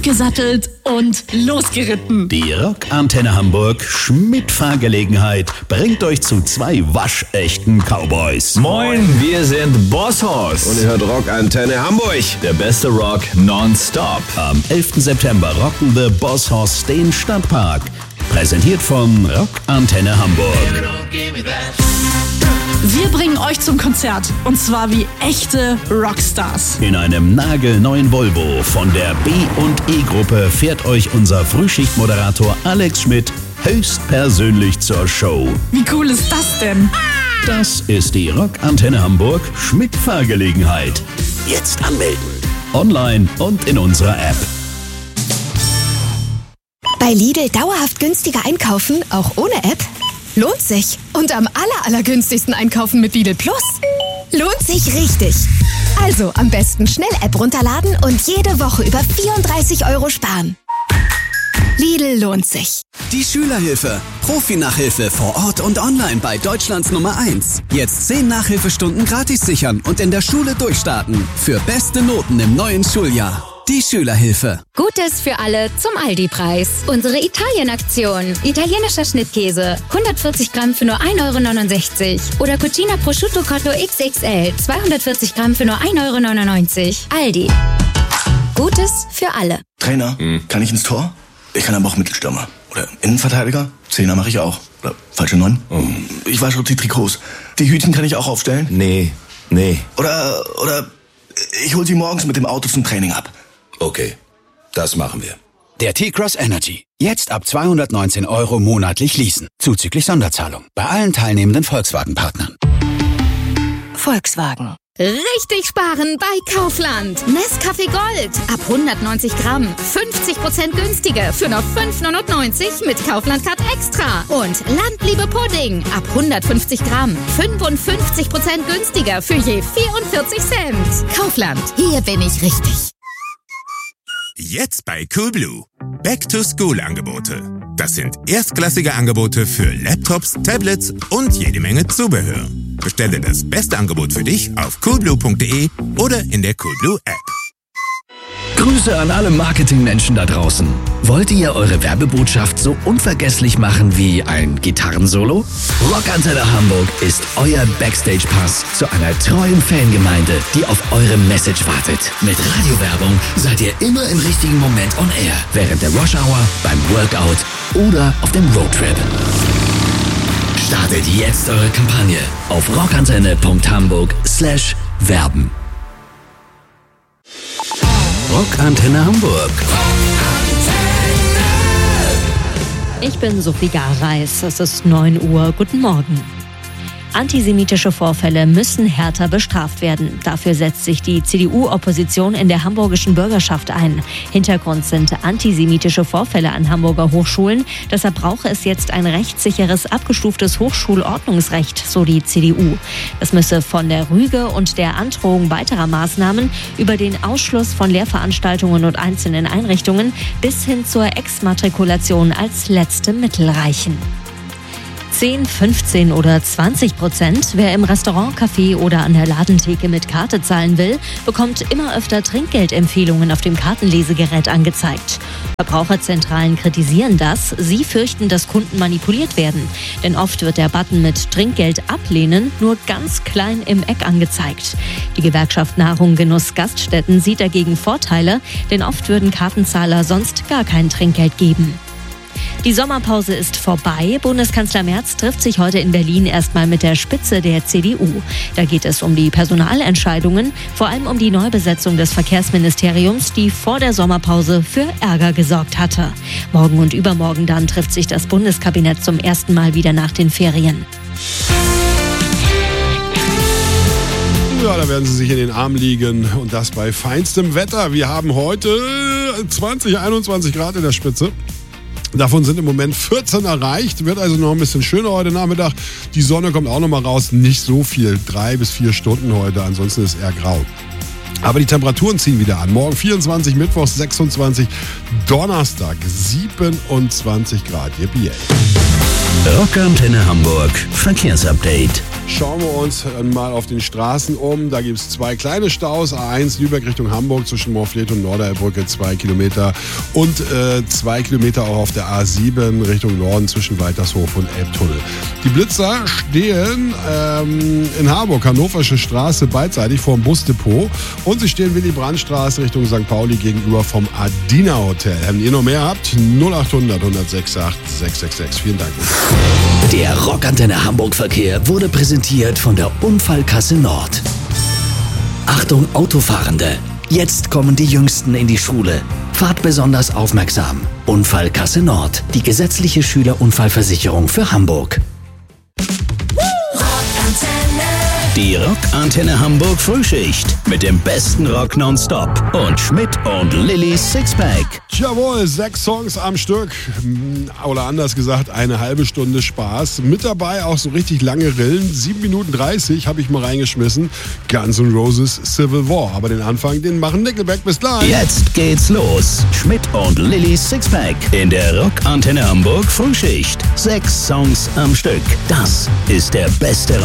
aufgesattelt und losgeritten. Die Rockantenne Hamburg Schmidt-Fahrgelegenheit bringt euch zu 2 waschechten Cowboys. Moin, wir sind Boss Und ihr hört Rockantenne Hamburg. Der beste Rock nonstop. Am 11. September rocken The Boss Hoss den Stadtpark. Präsentiert von Rockantenne Hamburg. Wir bringen euch zum Konzert. Und zwar wie echte Rockstars. In einem nagelneuen Volvo von der B&E-Gruppe fährt euch unser Frühschichtmoderator Alex Schmidt höchstpersönlich zur Show. Wie cool ist das denn? Das ist die Rockantenne Hamburg Schmidt-Fahrgelegenheit. Jetzt anmelden. Online und in unserer App. Bei Lidl dauerhaft günstiger einkaufen, auch ohne App? Lohnt sich. Und am allergünstigsten einkaufen mit Lidl Plus. Lohnt sich richtig. Also am besten schnell App runterladen und jede Woche über 34 € sparen. Lidl lohnt sich. Die Schülerhilfe. Profi-Nachhilfe vor Ort und online bei Deutschlands Nummer 1. Jetzt 10 Nachhilfestunden gratis sichern und in der Schule durchstarten. Für beste Noten im neuen Schuljahr. Die Schülerhilfe. Gutes für alle zum Aldi-Preis. Unsere Italien-Aktion. Italienischer Schnittkäse. 140 Gramm für nur 1,69 €. Oder Cucina Prosciutto Cotto XXL. 240 Gramm für nur 1,99 €. Aldi. Gutes für alle. Trainer, kann ich ins Tor? Ich kann aber auch Mittelstürmer. Oder Innenverteidiger? 10er mache ich auch. Oder falsche 9? Ich wasche die Trikots. Die Hütchen kann ich auch aufstellen? Nee. Oder ich hol sie morgens mit dem Auto zum Training ab. Okay, das machen wir. Der T-Cross Energy. Jetzt ab 219 € monatlich leasen. Zuzüglich Sonderzahlung. Bei allen teilnehmenden Volkswagen-Partnern. Volkswagen. Richtig sparen bei Kaufland. Nescafé Gold. Ab 190 Gramm. 50% günstiger für nur 5,99 € mit Kaufland Card Extra. Und Landliebe Pudding. Ab 150 Gramm. 55% günstiger für je 44 Cent. Kaufland. Hier bin ich richtig. Jetzt bei Coolblue. Back-to-School-Angebote. Das sind erstklassige Angebote für Laptops, Tablets und jede Menge Zubehör. Bestelle das beste Angebot für dich auf coolblue.de oder in der Coolblue App. Grüße an alle Marketingmenschen da draußen. Wollt ihr eure Werbebotschaft so unvergesslich machen wie ein Gitarrensolo? Rockantenne Hamburg ist euer Backstage-Pass zu einer treuen Fangemeinde, die auf eure Message wartet. Mit Radiowerbung seid ihr immer im richtigen Moment on air. Während der Rush-Hour, beim Workout oder auf dem Roadtrip. Startet jetzt eure Kampagne auf rockantenne.hamburg/werben. Rockantenne Hamburg. Ich bin Sophie Garreis. Es ist 9 Uhr. Guten Morgen. Antisemitische Vorfälle müssen härter bestraft werden. Dafür setzt sich die CDU-Opposition in der hamburgischen Bürgerschaft ein. Hintergrund sind antisemitische Vorfälle an Hamburger Hochschulen. Deshalb brauche es jetzt ein rechtssicheres, abgestuftes Hochschulordnungsrecht, so die CDU. Das müsse von der Rüge und der Androhung weiterer Maßnahmen über den Ausschluss von Lehrveranstaltungen und einzelnen Einrichtungen bis hin zur Exmatrikulation als letzte Mittel reichen. 10, 15 oder 20%. Wer im Restaurant, Café oder an der Ladentheke mit Karte zahlen will, bekommt immer öfter Trinkgeldempfehlungen auf dem Kartenlesegerät angezeigt. Verbraucherzentralen kritisieren das. Sie fürchten, dass Kunden manipuliert werden. Denn oft wird der Button mit Trinkgeld ablehnen nur ganz klein im Eck angezeigt. Die Gewerkschaft Nahrung, Genuss, Gaststätten sieht dagegen Vorteile, denn oft würden Kartenzahler sonst gar kein Trinkgeld geben. Die Sommerpause ist vorbei. Bundeskanzler Merz trifft sich heute in Berlin erstmal mit der Spitze der CDU. Da geht es um die Personalentscheidungen, vor allem um die Neubesetzung des Verkehrsministeriums, die vor der Sommerpause für Ärger gesorgt hatte. Morgen und übermorgen dann trifft sich das Bundeskabinett zum ersten Mal wieder nach den Ferien. Ja, da werden sie sich in den Arm liegen und das bei feinstem Wetter. Wir haben heute 20, 21 Grad in der Spitze. Davon sind im Moment 14 erreicht. Wird also noch ein bisschen schöner heute Nachmittag. Die Sonne kommt auch noch mal raus. Nicht so viel, 3 bis 4 Stunden heute. Ansonsten ist es eher grau. Aber die Temperaturen ziehen wieder an. Morgen 24, Mittwoch 26, Donnerstag 27 Grad. Yippie. Rockantenne Hamburg Verkehrsupdate. Schauen wir uns mal auf den Straßen um. Da gibt es 2 kleine Staus. A1 Lübeck Richtung Hamburg zwischen Morfleet und Norderbrücke 2 Kilometer. Und 2 Kilometer auch auf der A7 Richtung Norden zwischen Weitershof und Elbtunnel. Die Blitzer stehen in Harburg, Hannoversche Straße, beidseitig vor dem Busdepot. Und sie stehen Willy-Brandt-Straße Richtung St. Pauli gegenüber vom Adina Hotel. Wenn ihr noch mehr habt, 0800 106 666. Vielen Dank. Der Rockantenne Hamburg-Verkehr wurde präsentiert von der Unfallkasse Nord. Achtung Autofahrende, jetzt kommen die Jüngsten in die Schule. Fahrt besonders aufmerksam. Unfallkasse Nord, die gesetzliche Schülerunfallversicherung für Hamburg. Die Rockantenne Hamburg Frühschicht mit dem besten Rock nonstop und Schmidt und Lillys Sixpack. Jawohl, 6 Songs am Stück. Oder anders gesagt, eine halbe Stunde Spaß. Mit dabei auch so richtig lange Rillen. 7 Minuten 30 habe ich mal reingeschmissen. Guns N' Roses Civil War. Aber den Anfang, den machen Nickelback. Bis gleich. Jetzt geht's los. Schmidt und Lillys Sixpack in der Rockantenne Hamburg Frühschicht. 6 Songs am Stück. Das ist der beste